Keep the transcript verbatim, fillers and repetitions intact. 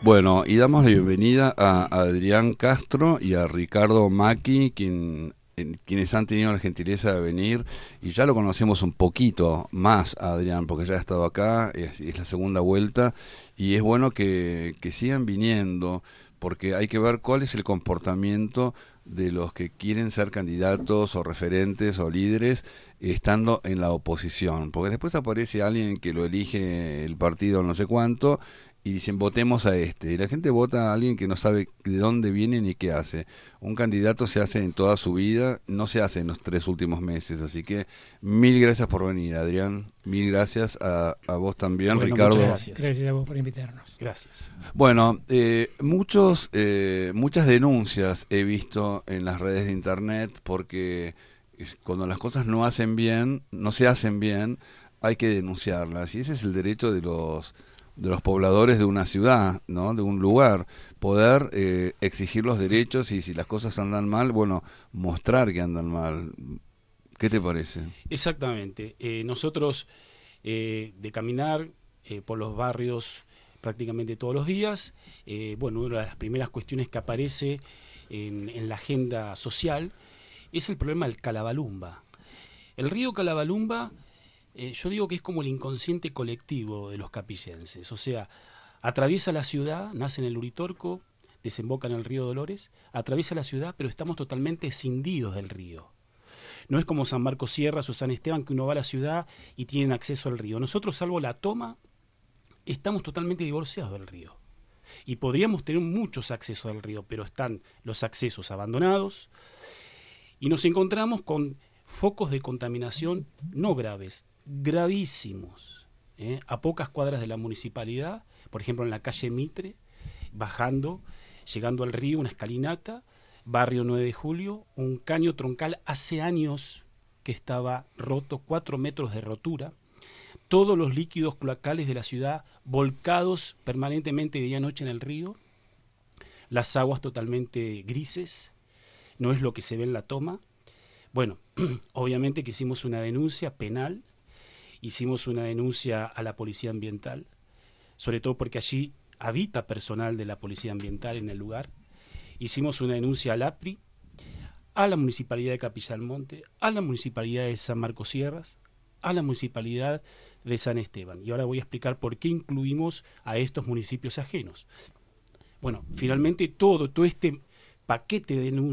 Bueno, y damos la bienvenida a Adrián Castro y a Ricardo Macchi, quien, en- quienes han tenido la gentileza de venir, y ya lo conocemos un poquito más a Adrián, porque ya ha estado acá, es, es la segunda vuelta, y es bueno que, que sigan viniendo, porque hay que ver cuál es el comportamiento de los que quieren ser candidatos o referentes o líderes estando en la oposición, porque después aparece alguien que lo elige el partido no sé cuánto y dicen votemos a este, y la gente vota a alguien que no sabe de dónde viene ni qué hace. Un candidato se hace en toda su vida, no se hace en los tres últimos meses, así que mil gracias por venir, Adrián, mil gracias a, a vos también, Bueno, muchas Ricardo. gracias. Gracias a vos por invitarnos. Gracias. Bueno, eh, muchos, eh, muchas denuncias he visto en las redes de internet porque es- cuando las cosas no hacen bien, no se hacen bien, hay que denunciarlas. Y ese es el derecho de los de los pobladores de una ciudad, ¿no? De un lugar, poder eh, exigir los derechos y si las cosas andan mal, bueno, mostrar que andan mal. ¿Qué te parece? Exactamente. Eh, nosotros, eh, de caminar eh, por los barrios prácticamente todos los días, eh, bueno, una de las primeras cuestiones que aparece en, en la agenda social es el problema del Calabalumba. El río Calabalumba, eh, yo digo que es como el inconsciente colectivo de los capillenses, o sea, atraviesa la ciudad, nace en el Uritorco, desemboca en el río Dolores, atraviesa la ciudad, pero estamos totalmente escindidos del río. No es como San Marcos Sierras o San Esteban, que uno va a la ciudad y tienen acceso al río. Nosotros, salvo la toma, estamos totalmente divorciados del río. Y podríamos tener muchos accesos al río, pero están los accesos abandonados y nos encontramos con focos de contaminación no graves, gravísimos, ¿eh? A pocas cuadras de la municipalidad, por ejemplo en la calle Mitre, bajando, llegando al río, una escalinata, barrio nueve de julio, un caño troncal hace años que estaba roto, cuatro metros de rotura, todos los líquidos cloacales de la ciudad volcados permanentemente de día y noche en el río, las aguas totalmente grises, no es lo que se ve en la toma. Bueno, obviamente que hicimos una denuncia penal, hicimos una denuncia a la policía ambiental, sobre todo porque allí habita personal de la policía ambiental en el lugar. Hicimos una denuncia al APRI, a la Municipalidad de Capilla del Monte, a la Municipalidad de San Marcos Sierras, a la Municipalidad de San Esteban. Y ahora voy a explicar por qué incluimos a estos municipios ajenos. Bueno, finalmente todo, todo este paquete de denuncias